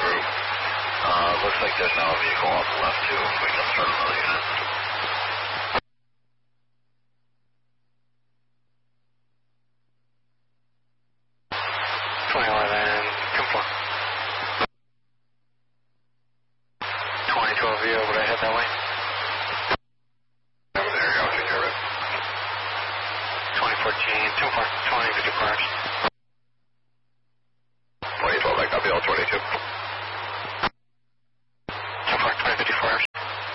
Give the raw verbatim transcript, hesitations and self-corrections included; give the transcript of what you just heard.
group. Uh, looks like there's now a vehicle off the left too, if we can start another unit. twenty eleven, come for. twenty twelve V O, would I head that way? Over there, I'll take care of it. twenty fourteen, two four, twenty, Victor Parks.